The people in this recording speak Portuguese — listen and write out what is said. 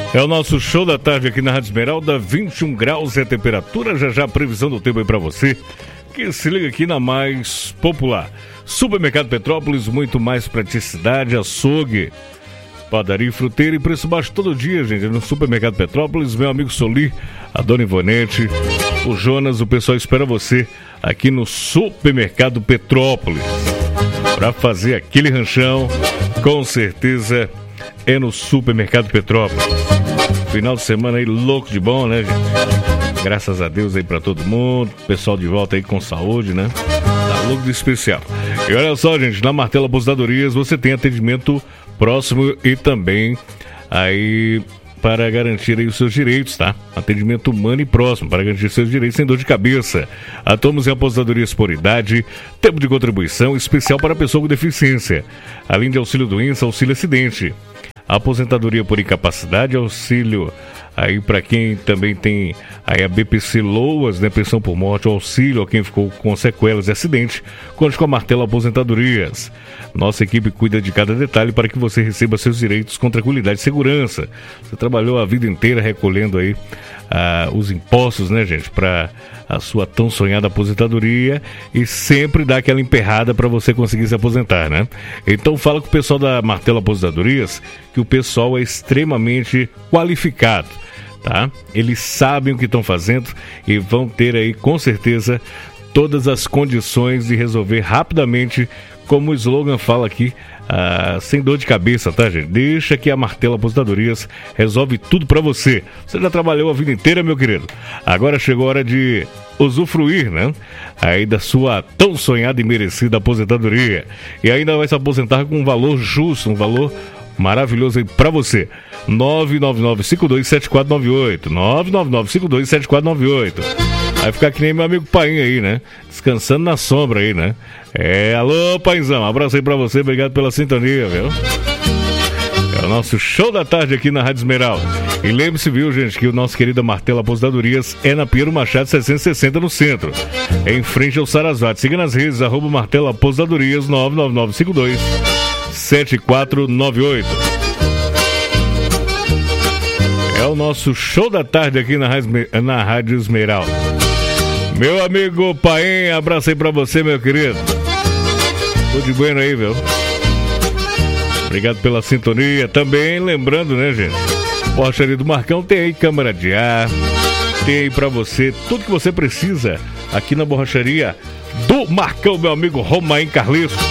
É o nosso show da tarde aqui na Rádio Esmeralda, 21 graus é a temperatura, já a previsão do tempo aí pra você, que se liga aqui na mais popular. Supermercado Petrópolis, muito mais praticidade, açougue, padaria e fruteira e preço baixo todo dia, gente, no Supermercado Petrópolis. Meu amigo Solir, a dona Ivonete, o Jonas, o pessoal espera você aqui no Supermercado Petrópolis para fazer aquele ranchão, com certeza é no Supermercado Petrópolis. Final de semana aí louco de bom, né, gente? Graças a Deus aí pra todo mundo. Pessoal de volta aí com saúde, né? Tá louco de especial. E olha só, gente, na Martelo Aposentadorias você tem atendimento próximo e também aí para garantir aí os seus direitos, tá? Atendimento humano e próximo para garantir seus direitos sem dor de cabeça. Atuamos em aposentadorias por idade, tempo de contribuição especial para pessoa com deficiência, além de auxílio doença, auxílio acidente. Aposentadoria por incapacidade, auxílio aí para quem também tem aí a BPC Loas, né, pensão por morte, auxílio a quem ficou com sequelas de acidente. Conte com a Martelo Aposentadorias. Nossa equipe cuida de cada detalhe para que você receba seus direitos com tranquilidade e segurança. Você trabalhou a vida inteira recolhendo aí os impostos, né, gente, para a sua tão sonhada aposentadoria e sempre dá aquela emperrada para você conseguir se aposentar, né? Então fala com o pessoal da Martelo Aposentadorias que o pessoal é extremamente qualificado, tá? Eles sabem o que estão fazendo e vão ter aí com certeza todas as condições de resolver rapidamente, como o slogan fala aqui, sem dor de cabeça, tá, gente? Deixa que a Martelo Aposentadorias resolve tudo pra você. Você já trabalhou a vida inteira, meu querido. Agora chegou a hora de usufruir, né? Aí da sua tão sonhada e merecida aposentadoria. E ainda vai se aposentar com um valor justo, um valor maravilhoso aí pra você. 999-527498. 999-527498. Vai ficar que nem meu amigo Painho aí, né? Descansando na sombra aí, né? Alô, Painzão, abraço aí pra você, obrigado pela sintonia, viu? É o nosso show da tarde aqui na Rádio Esmeralda. E lembre-se, viu, gente, que o nosso querido Martelo Aposentadorias é na Pinheiro Machado 760 no centro, em frente ao Sarasvati. Siga nas redes, @Martelo Aposentadorias, 999-527498. É o nosso show da tarde aqui na Rádio Esmeralda. Meu amigo Paim, abraço aí pra você, meu querido. Tudo de bueno aí, viu? Obrigado pela sintonia. Também lembrando, né, gente? Borracharia do Marcão tem aí câmara de ar, tem aí pra você tudo que você precisa aqui na Borracharia do Marcão, meu amigo Romain Carles.